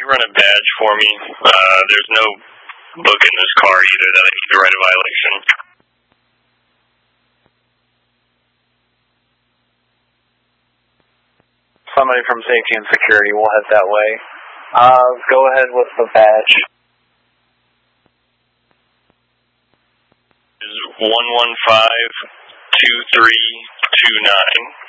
You run a badge for me. There's no book in this car either that I need to write a violation. Somebody from safety and security will head that way. Go ahead with the badge. Is 1152329.